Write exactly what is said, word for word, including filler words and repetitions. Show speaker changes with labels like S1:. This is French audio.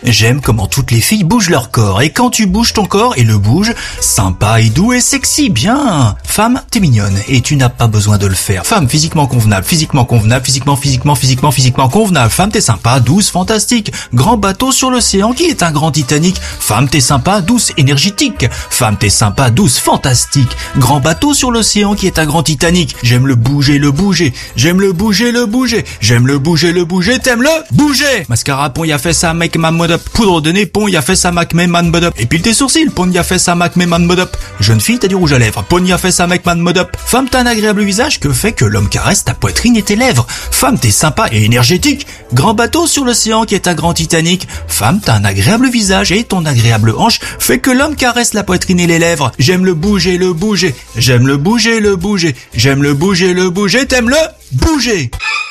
S1: J'aime comment toutes les filles bougent leur corps. Et quand tu bouges ton corps et le bouges, sympa et doux et sexy, bien. Femme, t'es mignonne et tu n'as pas besoin de le faire. Femme, physiquement convenable, physiquement convenable, physiquement, physiquement, physiquement, physiquement convenable. Femme, t'es sympa, douce, fantastique. Grand bateau sur l'océan qui est un grand Titanic. Femme, t'es sympa, douce, énergétique. Femme, t'es sympa, douce, fantastique. Grand bateau sur l'océan qui est un grand Titanic. J'aime le bouger, le bouger. J'aime le bouger, le bouger. J'aime le bouger, le bouger. T'aimes le bouger. Mascara, pon, y a fait ça, make ma mode up. Poudre de nez, pon, y a fait ça, make me man mode up. Épile tes sourcils, pon, y a fait ça, make me man mode up. Jeune fille, t'as du rouge à lèvres. Pon, y a fait ça, make man mode up. Femme, t'as un agréable visage que fait que l'homme caresse ta poitrine et tes lèvres. Femme, t'es sympa et énergétique. Grand bateau sur l'océan qui est un grand Titanic. Femme, t'as un agréable visage et ton agréable hanche fait que l'homme caresse la poitrine et les lèvres. J'aime le bouger, le bouger. J'aime le bouger, le bouger. J'aime le bouger, le bouger. T'aimes le bouger.